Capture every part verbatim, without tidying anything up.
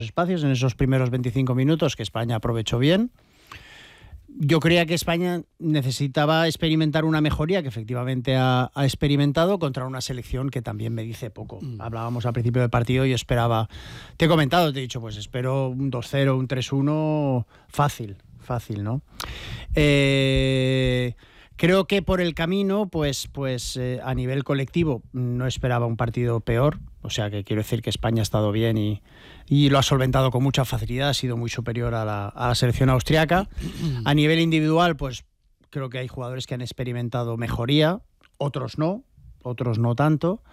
espacios en esos primeros veinticinco minutos que España aprovechó bien. Yo creía que España necesitaba experimentar una mejoría que efectivamente ha, ha experimentado contra una selección que también me dice poco. Mm. Hablábamos al principio del partido y esperaba, te he comentado, te he dicho, pues espero un dos cero, un tres uno fácil, fácil, ¿no? Eh, creo que por el camino, pues, pues eh, a nivel colectivo no esperaba un partido peor. O sea que quiero decir que España ha estado bien y, y lo ha solventado con mucha facilidad, ha sido muy superior a la, a la selección austriaca. A nivel individual, pues creo que hay jugadores que han experimentado mejoría, otros no, otros no tanto.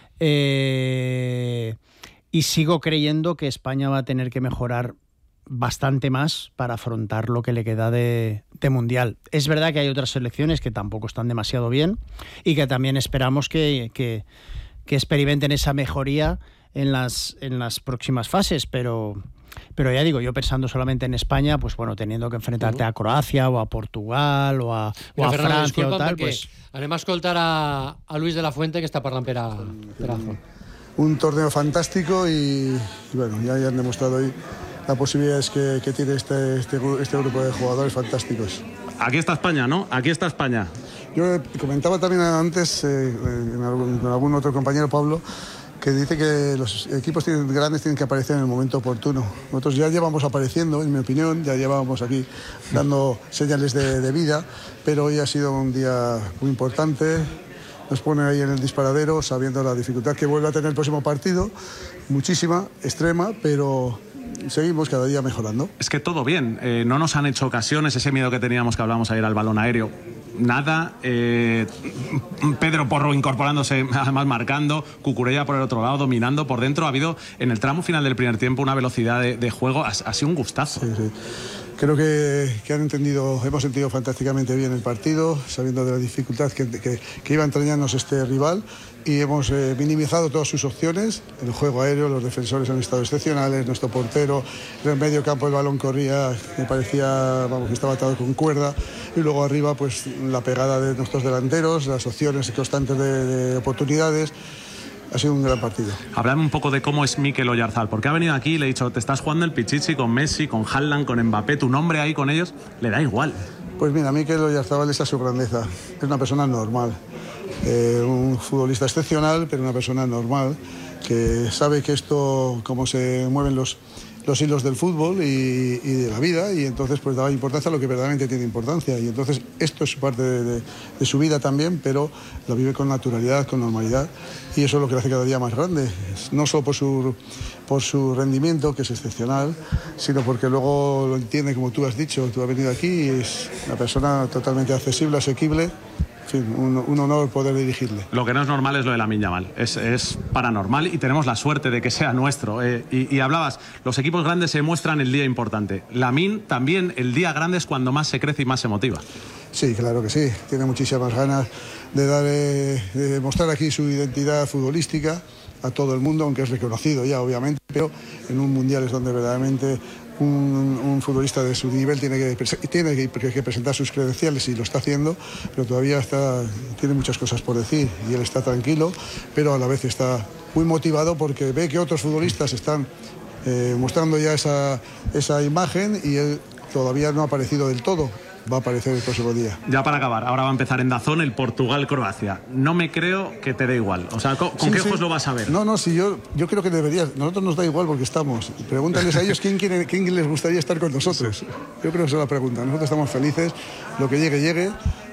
Eh, y sigo creyendo que España va a tener que mejorar bastante más para afrontar lo que le queda de, de Mundial. Es verdad que hay otras selecciones que tampoco están demasiado bien y que también esperamos que... que que experimenten esa mejoría en las, en las próximas fases, pero, pero ya digo, yo pensando solamente en España, pues bueno, teniendo que enfrentarte uh-huh. a Croacia o a Portugal o a, o a Fernando, Francia o tal, pues... Anem a escoltar a, a Luis de la Fuente, que está parlant per a, per a Azón. Un torneo fantástico y, y bueno, ya, ya han demostrado hoy las posibilidades que, que tiene este, este, este grupo de jugadores fantásticos. Aquí está España, ¿no? Aquí está España. Yo comentaba también antes, eh, en algún, con algún otro compañero, Pablo, que dice que los equipos tienen, grandes tienen que aparecer en el momento oportuno. Nosotros ya llevamos apareciendo, en mi opinión, ya llevábamos aquí dando señales de, de vida, pero hoy ha sido un día muy importante. Nos pone ahí en el disparadero, sabiendo la dificultad que vuelve a tener el próximo partido, muchísima, extrema, pero... seguimos cada día mejorando. Es que todo bien, eh, no nos han hecho ocasiones, ese miedo que teníamos que hablábamos ayer al balón aéreo, nada. eh, Pedro Porro incorporándose, además marcando, Cucurella por el otro lado, dominando por dentro. Ha habido en el tramo final del primer tiempo una velocidad de, de juego, ha, ha sido un gustazo. Sí, sí. Creo que, que han entendido, hemos entendido fantásticamente bien el partido, sabiendo de la dificultad que, que, que iba a entrañarnos este rival, y hemos eh, minimizado todas sus opciones. El juego aéreo, los defensores han estado excepcionales, nuestro portero, en el medio campo el balón corría, me parecía, vamos, que estaba atado con cuerda, y luego arriba pues la pegada de nuestros delanteros, las opciones constantes de, de oportunidades. Ha sido un gran partido. Háblame un poco de cómo es Mikel Oyarzabal, porque ha venido aquí y le he dicho, te estás jugando el Pichichi con Messi, con Haaland, con Mbappé, tu nombre ahí con ellos, le da igual. Pues mira, Mikel Oyarzabal, esa es su grandeza, es una persona normal, eh, un futbolista excepcional, pero una persona normal, que sabe que esto, cómo se mueven los, los hilos del fútbol y, y de la vida, y entonces pues daba importancia a lo que verdaderamente tiene importancia, y entonces esto es parte de, de, de su vida también, pero lo vive con naturalidad, con normalidad, y eso es lo que le hace cada día más grande, no solo por su, por su rendimiento, que es excepcional, sino porque luego lo entiende, como tú has dicho, tú has venido aquí y es una persona totalmente accesible, asequible. En fin, un, un honor poder dirigirle. Lo que no es normal es lo de Lamine Yamal, es, es paranormal, y tenemos la suerte de que sea nuestro. Eh, y, y hablabas, los equipos grandes se muestran el día importante. Lamine también, el día grande es cuando más se crece y más se motiva. Sí, claro que sí, tiene muchísimas ganas de, dar, eh, de mostrar aquí su identidad futbolística a todo el mundo, aunque es reconocido ya obviamente, pero en un mundial es donde verdaderamente Un, un futbolista de su nivel tiene que, tiene que, que presentar sus credenciales, y lo está haciendo, pero todavía está, tiene muchas cosas por decir, y él está tranquilo, pero a la vez está muy motivado porque ve que otros futbolistas están eh, mostrando ya esa, esa imagen, y él todavía no ha aparecido del todo. Va a aparecer el próximo día. Ya para acabar, ahora va a empezar en Dazón el Portugal-Croacia. No me creo que te dé igual. O sea, ¿con, ¿con sí, qué sí. ojos lo vas a ver? No, no, sí, yo, yo creo que deberías. Nosotros nos da igual porque estamos. Pregúntales a ellos quién, quiere, quién les gustaría estar con nosotros. Yo creo que esa es la pregunta. Nosotros estamos felices, lo que llegue, llegue,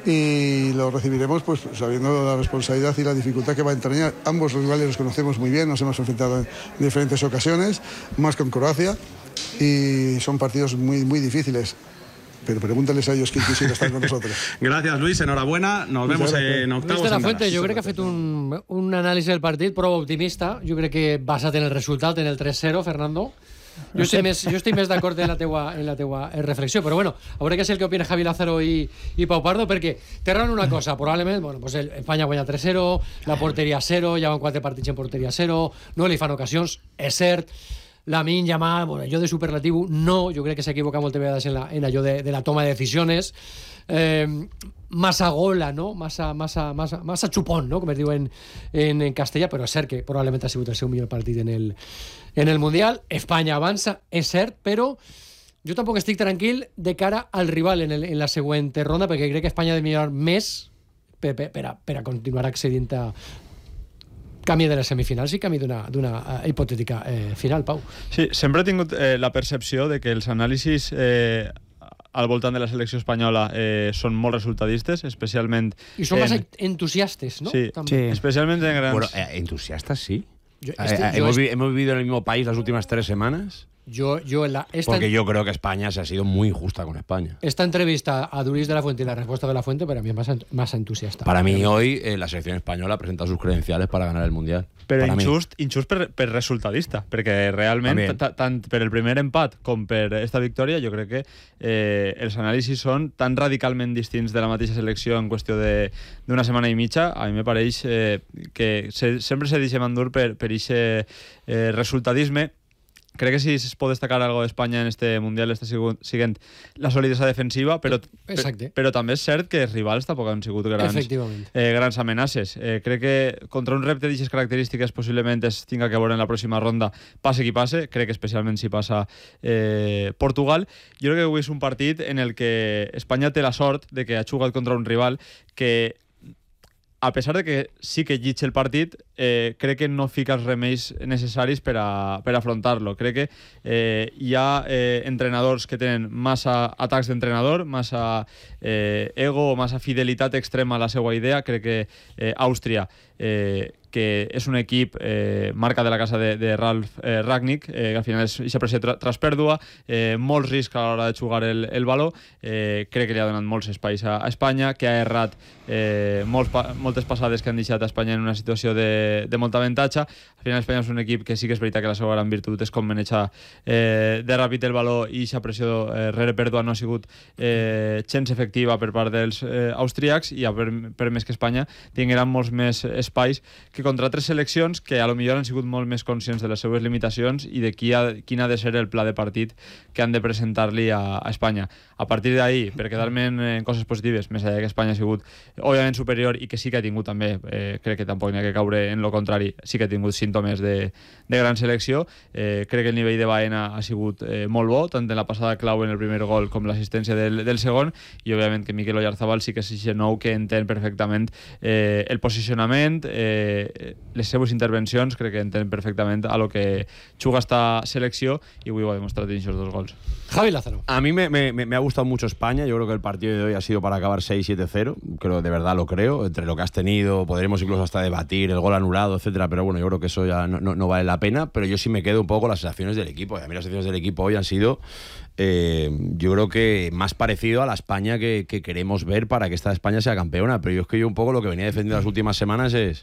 y lo recibiremos pues sabiendo la responsabilidad y la dificultad que va a entrañar. Ambos rivales los conocemos muy bien, nos hemos enfrentado en diferentes ocasiones, más con Croacia, y son partidos muy, muy difíciles. Pero pregúntales a ellos quién quisiera estar con nosotros. Gracias, Luis, enhorabuena. Nos Muchas vemos gracias. en octavos. Luis de la Fuente, jo crec que ha fet un, un anàlisi del partit prou optimista. Jo crec que basat en el resultat, en el tres cero, Fernando. Jo estic més, jo estic més d'acord en la teua, en la teua reflexió, però bueno, a veure què és el que opina Javi Lázaro i, i Pau Pardo, perquè té raó en una cosa, probablement, bueno, pues el, Espanya guanya tres cero, la porteria zero, ja van quatre partits en porteria zero, no li fan ocasions, és cert. Lamine Yamal, bueno, jo de superlatiu no, jo crec que s'equivoca moltes vegades en, la, en allò de, de la toma de decisiones, eh, massa gola, no? massa, massa, massa, massa xupón, no? Com es diu en, en, en castellà, però és cert que probablement ha sigut el seu millor partit en el, en el Mundial. Espanya avança, és cert, però jo tampoc estic tranquil de cara al rival en, el, en la següent ronda, perquè crec que Espanya ha de millorar més per, per, per, a, per a continuar accedint a camí de les semifinals i camí d'una uh, hipotètica eh, final, Pau. Sí, sempre he tingut eh, la percepció de que els anàlisis eh, al voltant de la selecció espanyola eh, són molt resultadistes, especialment... I són en... massa entusiastes, ¿no? Sí, sí. especialment en grans... Bueno, eh, entusiastas sí. Yo, este, eh, yo hemos, este... vi hemos vivido en el mismo país las últimas tres semanas. Yo, yo en la, esta, Porque yo creo que España se ha sido muy injusta con España. Esta entrevista a Duris de la Fuente y la respuesta de la Fuente para mí es más, más entusiasta. Para mí hoy eh, la selección española presenta sus credenciales para ganar el Mundial. Però para injust, injust per, per resultadista, perquè realment, tant per el primer empat com per esta victòria, jo crec que eh, els anàlisis són tan radicalment distints de la mateixa selecció en qüestió d'una setmana i mitja. A mi me pareix eh, que se, sempre se deixa mandur per aquest eh, resultadisme. Crec que si es pot destacar algo d'Espanya en este Mundial està siguent la solidesa defensiva, però, Exacte. però també és cert que els rivals tampoc han sigut grans, eh, grans amenaces. Eh, crec que contra un repte d'aquestes característiques possiblement es tinga que veure en la pròxima ronda, passe qui passe, crec que especialment si passa eh, Portugal. Jo crec que avui és un partit en el que Espanya té la sort de que ha jugat contra un rival que, a pesar de que sí que llitja el partit, eh, crec que no fica els remeis necessaris per, a, per afrontar-lo. Crec que eh, hi ha eh, entrenadors que tenen massa atacs d'entrenador, massa eh, ego, massa fidelitat extrema a la seva idea. Crec que eh, Àustria, eh, que és un equip eh, marca de la casa de, de Ralf eh, Rangnick, eh, que al final és aquesta pressió tra tras pèrdua, eh, molts riscs a l'hora de jugar el, el baló, eh, crec que li ha donat molts espais a, a Espanya, que ha errat eh, molts pa moltes passades que han deixat a Espanya en una situació de, de molta avantatge. Al final Espanya és un equip que sí que és veritat que la seva gran virtut és com manejar eh, de ràpid el baló, i aquesta pressió eh, rere pèrdua no ha sigut eh, gens efectiva per part dels eh, austríacs, i ha permès que Espanya tingueren molts més espais que contra tres seleccions que a lo millor han sigut molt més conscients de les seues limitacions i de qui ha, quin ha de ser el pla de partit que han de presentar-li a, a Espanya. A partir d'ahí, per quedar-me en, en coses positives, més allà que Espanya ha sigut òbviament superior i que sí que ha tingut també, eh, crec que tampoc n'hi ha que caure en lo contrari, sí que ha tingut símptomes de, de gran selecció. Eh, crec que el nivell de Baena ha sigut eh, molt bo, tant en la passada clau en el primer gol com l'assistència del, del segon, i òbviament que Mikel Oyarzabal sí que és aquest nou que entén perfectament eh, el posicionament, eh, les seves intervencions, crec que entén perfectament a lo que juga esta selecció, y avui ho ha demostrat en esos dos gols. Javi Lázaro. A mí me, me, me ha gustado mucho España. Yo creo que el partido de hoy ha sido para acabar seis siete cero. Creo, de verdad lo creo. Entre lo que has tenido, podremos incluso hasta debatir el gol anulado, etcétera. Pero bueno, yo creo que eso ya no, no, no vale la pena. Pero yo sí me quedo un poco con las sensaciones del equipo. Y a mí las sensaciones del equipo hoy han sido, eh, yo creo que más parecido a la España que, que queremos ver para que esta España sea campeona. Pero yo es que yo un poco lo que venía defendiendo las últimas semanas es...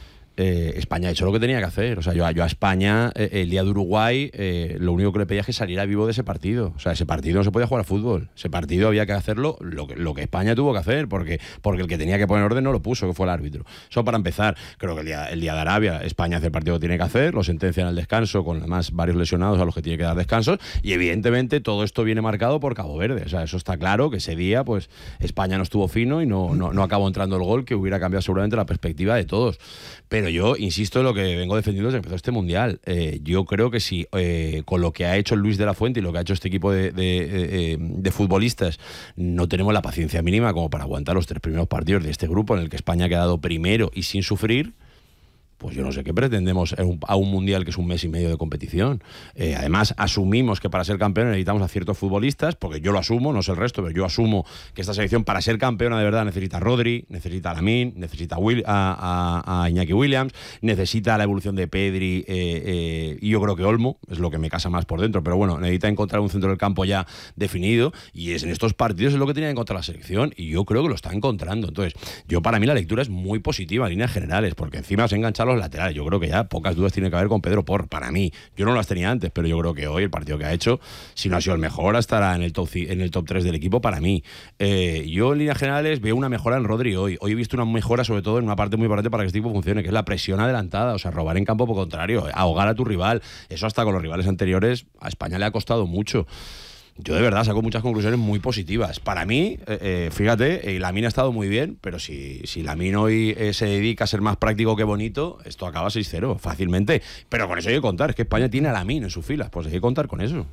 Eh, España ha hecho lo que tenía que hacer. O sea, yo, yo a España, eh, el día de Uruguay, eh, lo único que le pedía es que saliera vivo de ese partido. O sea, ese partido no se podía jugar al fútbol. Ese partido había que hacerlo lo que, lo que España tuvo que hacer, porque, porque el que tenía que poner orden no lo puso, que fue el árbitro. Eso para empezar. Creo que el día, el día de Arabia, España hace el partido que tiene que hacer, lo sentencian al descanso, con además varios lesionados a los que tiene que dar descansos, y evidentemente todo esto viene marcado por Cabo Verde. O sea, eso está claro, que ese día pues España no estuvo fino y no, no, no acabó entrando el gol, que hubiera cambiado seguramente la perspectiva de todos. Pero yo insisto en lo que vengo defendiendo desde que empezó este Mundial. Eh, yo creo que si eh, con lo que ha hecho Luis de la Fuente y lo que ha hecho este equipo de, de, de, de futbolistas no tenemos la paciencia mínima como para aguantar los tres primeros partidos de este grupo en el que España ha quedado primero y sin sufrir, pues yo no sé qué pretendemos a un Mundial que es un mes y medio de competición. Eh, además, asumimos que para ser campeón necesitamos a ciertos futbolistas, porque yo lo asumo, no sé el resto, pero yo asumo que esta selección para ser campeona de verdad necesita a Rodri, necesita a Lamine, necesita a, Will, a, a, a Iñaki Williams, necesita la evolución de Pedri, eh, eh, y yo creo que Olmo, es lo que me casa más por dentro, pero bueno, necesita encontrar un centro del campo ya definido, y es en estos partidos es lo que tenía que encontrar la selección, y yo creo que lo está encontrando. Entonces, yo para mí la lectura es muy positiva en líneas generales, porque encima se ha enganchado están los laterales. Yo creo que ya pocas dudas tiene que haber con Pedro Porro, para mí. Yo no las tenía antes, pero yo creo que hoy el partido que ha hecho, si no ha sido el mejor, estará en el top, en el top tres del equipo para mí. Eh, yo en líneas generales veo una mejora en Rodri hoy. Hoy he visto una mejora sobre todo en una parte muy importante para que este equipo funcione, que es la presión adelantada, o sea, robar en campo por contrario, ahogar a tu rival. Eso hasta con los rivales anteriores a España le ha costado mucho. Yo de verdad saco muchas conclusiones muy positivas. Para mí, eh, eh, fíjate, eh, Lamine ha estado muy bien, pero si, si Lamine hoy eh, se dedica a ser más práctico que bonito, esto acaba seis cero fácilmente. Pero con eso hay que contar, es que España tiene a Lamine en sus filas, pues hay que contar con eso.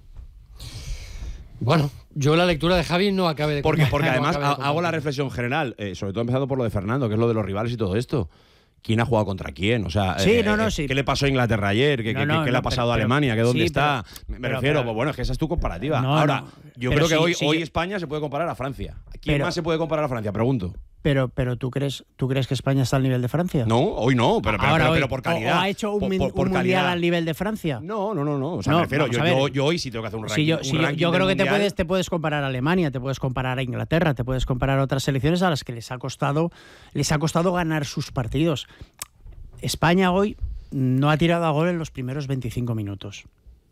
Bueno, yo la lectura de Javi no acabe de... Porque, porque no además acabe de hago la reflexión general, eh, sobre todo empezando por lo de Fernando, que es lo de los rivales y todo esto. ¿Quién ha jugado contra quién? O sea, sí, eh, no, no, eh, sí. ¿qué le pasó a Inglaterra ayer? ¿Qué, no, qué, no, qué no, le ha pasado pero, a Alemania? ¿Qué dónde sí, está? pero, Me pero, refiero, pero, pues bueno, es que esa es tu comparativa. No, Ahora, no, yo pero creo que sí, hoy, sí, hoy yo, España se puede comparar a Francia. ¿Quién pero, más se puede comparar a Francia? Pregunto. Pero, pero ¿tú crees, ¿tú crees que España está al nivel de Francia? No, hoy no, pero, pero, Ahora, pero, hoy, pero por calidad. ¿O ha hecho un, por, por, por un mundial al nivel de Francia? No, no, no, no. O sea, no, me refiero, yo, yo, yo hoy sí tengo que hacer un ranking. Si yo, un si yo, ranking yo creo que te mundial. puedes, te puedes comparar a Alemania, te puedes comparar a Inglaterra, te puedes comparar a otras selecciones a las que les ha costado, les ha costado ganar sus partidos. España hoy no ha tirado a gol en los primeros veinticinco minutos.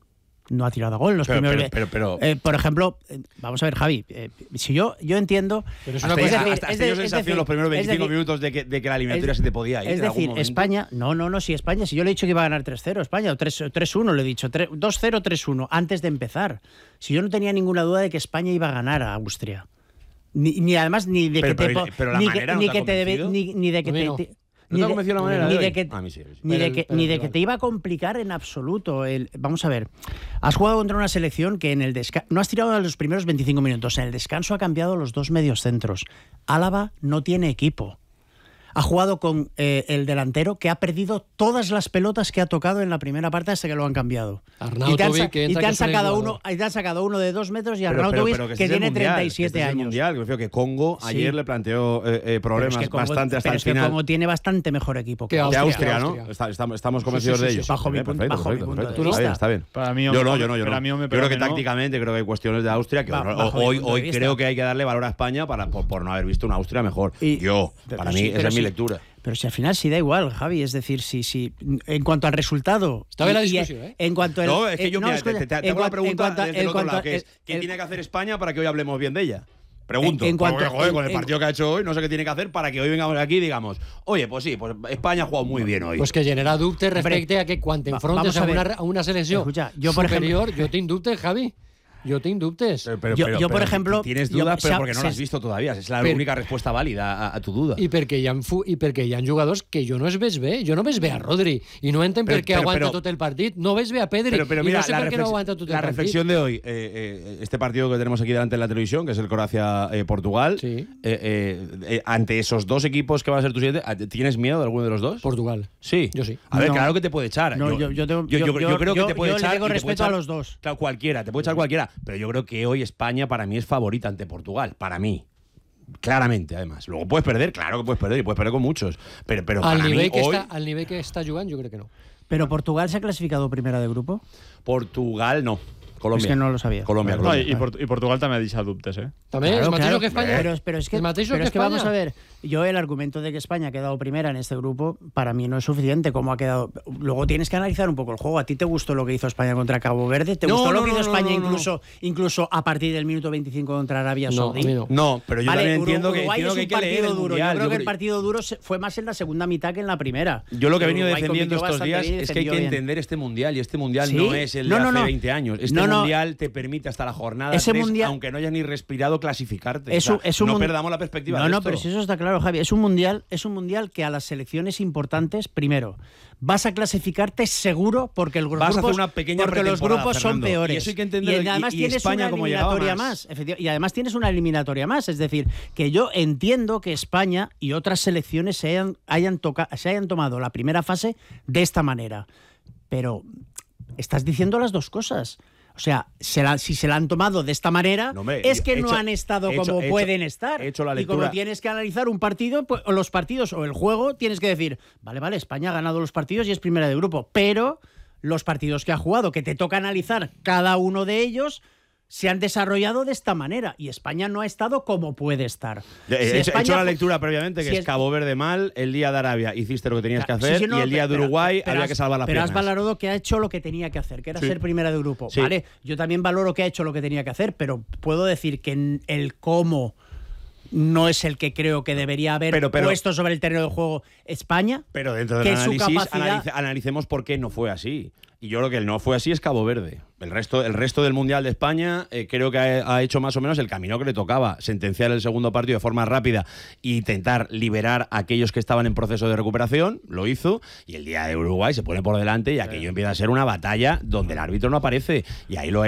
No ha tirado a gol en los pero, primeros... Pero, pero, pero eh, por ejemplo, eh, vamos a ver, Javi, eh, si yo, yo entiendo... Pero es una cosa, es decir, hasta, hasta es de, sensación decir, los primeros veinticinco decir, minutos de que, de que la eliminatoria es, se te podía ir. Es decir, España... No, no, no, si España... Si yo le he dicho que iba a ganar tres cero España, o tres uno, le he dicho, dos cero, tres uno, antes de empezar. Si yo no tenía ninguna duda de que España iba a ganar a Austria. Ni, ni además, ni de pero, que pero, te... Pero la ni manera que, no ni te que ha te debe, ni, ni de que te... No. te ¿No te ha convencido la manera ni de, de hoy? que, a mí sí, sí. Ni de que, ni de que te iba a complicar en absoluto. El, vamos a ver, has jugado contra una selección que en el descanso... No has tirado a los primeros veinticinco minutos. En el descanso ha cambiado los dos medios centros. Álava no tiene equipo. Ha jugado con eh, el delantero que ha perdido todas las pelotas que ha tocado en la primera parte hasta que lo han cambiado. Arnautovic, y te han, sa que y te han sacado uno, y te han sacado uno de dos metros y Arnautovic, que, que tiene mundial, treinta y siete que este años. Es mundial, que creo que Congo sí. ayer le planteó eh, eh, problemas es que Congo, bastante hasta pero el es que final. Congo tiene bastante mejor equipo que Austria, Austria, Austria, ¿no? Está, estamos, estamos convencidos sí, sí, sí, de ellos. Sí, bajo, mi, punto, perfecto, bajo perfecto, mi punto perfecto. de vista. Está bien, está bien. Para mí, yo no, yo no, yo no. mí yo creo que tácticamente creo que hay cuestiones de Austria que hoy, hoy creo que hay que darle valor a España para, por, por no haber visto una Austria mejor. Yo, para mí, esa es mi lectura. Pero si al final sí da igual, Javi, es decir, si, si en cuanto al resultado... Estaba en la discusión, ¿eh? En cuanto el, no, es que yo, eh, mira, no, te, te, te hago una pregunta cuanto, desde el otro lado, que es, ¿qué el, tiene que hacer España para que hoy hablemos bien de ella? Pregunto, en, en cuanto, porque, joder, en, con el en, partido que ha hecho hoy, no sé qué tiene que hacer para que hoy vengamos aquí y digamos, oye, pues sí, pues España ha jugado muy bien hoy. Pues que genera dubtes respecte a que cuando enfrontes a, a, una, a una selección Escucha, yo, por superior, ejemplo, yo te indubtes, Javi. Yo te indubtes. Pero, pero, yo, pero, yo, por pero, ejemplo... Tienes dudas, yo, pero porque no se, las has visto todavía. Es la per, única respuesta válida a, a tu duda. I perquè, hi ha, I perquè hi ha jugadors que jo no es ves bé. Jo no ves bé a Rodri. I no entenc per què aguanta pero, tot el partit. No ves bé a Pedri. Pero, pero mira, y no sé la por qué no aguanta tot el la partit. reflexión de hoy, eh, eh, este partido que tenemos aquí delante en la televisión, que es el Croacia-Portugal, eh, sí. eh, eh, ante esos dos equipos que van a ser tu siguiente, ¿tienes miedo de alguno de los dos? Portugal. Sí. Yo sí. A ver, no. claro que te puede echar. No, yo, yo, tengo, yo, yo, yo, creo yo, que te puede yo echar. Le tengo respeto echar, a los dos. Claro, cualquiera, te puede echar cualquiera. Pero yo creo que hoy España, para mí, es favorita ante Portugal. Para mí. Claramente, además. Luego puedes perder, claro que puedes perder, y puedes perder con muchos. Pero, pero al, para nivel mí, que hoy, está, al nivel que está jugando, yo creo que no. ¿Pero Portugal se ha clasificado primera de grupo? Portugal no. Colombia. Es que no lo sabía. Colombia, claro. Colombia. No, y, Port y Portugal también ha dicho dubtes, ¿eh? También claro, es más claro, que España. Pero, pero es que, es, pero que, es que vamos a ver, yo el argumento de que España ha quedado primera en este grupo, para mí no es suficiente. Como ha quedado. Luego tienes que analizar un poco el juego. ¿A ti te gustó lo que hizo España contra Cabo Verde? ¿Te no, gustó no, lo que hizo no, España no, no, incluso, no. incluso a partir del minuto veinticinco contra Arabia Saudí? No, no. no, pero yo vale, también Uruguay entiendo que, entiendo es que hay un que leer partido el duro. mundial. Yo creo yo que creo... el partido duro fue más en la segunda mitad que en la primera. Yo lo que he venido Uruguay defendiendo estos días es que hay que bien. entender este mundial, y este mundial ¿Sí? no es el de no, no, hace no. veinte años. Este no, no. mundial te permite hasta la jornada Ese tres, mundial... aunque no hayas ni respirado, clasificarte. Es un, o sea, es un no mun... perdamos la perspectiva No, de no, esto. pero si eso está claro, Javi. Es un mundial, es un mundial que a las selecciones importantes, primero, vas a clasificarte seguro porque, el vas grupos, a hacer una pequeña porque los grupos Fernando, son peores. Y eso hay que entenderlo. Y además y, y tienes España, una como eliminatoria más. más. Y además tienes una eliminatoria más. Es decir, que yo entiendo que España y otras selecciones se hayan, hayan, toca, se hayan tomado la primera fase de esta manera. Pero estás diciendo las dos cosas. O sea, se la, si se la han tomado de esta manera, no, hombre, es que hecho, no han estado hecho, como hecho, pueden estar. Hecho la y como lectura. tienes que analizar un partido, pues, o los partidos o el juego, tienes que decir, vale, vale, España ha ganado los partidos y es primera de grupo, pero los partidos que ha jugado, que te toca analizar cada uno de ellos, se han desarrollado de esta manera y España no ha estado como puede estar. Si he España, hecho la lectura previamente que si es Cabo Verde mal, el día de Arabia hiciste lo que tenías que hacer sí, sí, no, y el día pero, de Uruguay pero, había has, que salvar las pero piernas. Pero has valorado que ha hecho lo que tenía que hacer, que era sí. ser primera de grupo. Sí. Vale, yo también valoro que ha hecho lo que tenía que hacer, pero puedo decir que el cómo no es el que creo que debería haber pero, pero, puesto sobre el terreno de juego España. Pero dentro del análisis capacidad... analice, analicemos por qué no fue así. Y yo creo que el no fue así es Cabo Verde. El resto, el resto del Mundial de España eh, creo que ha, ha hecho más o menos el camino que le tocaba. Sentenciar el segundo partido de forma rápida e intentar liberar a aquellos que estaban en proceso de recuperación. Lo hizo. Y el día de Uruguay se pone por delante y aquello empieza a ser una batalla donde el árbitro no aparece. Y ahí lo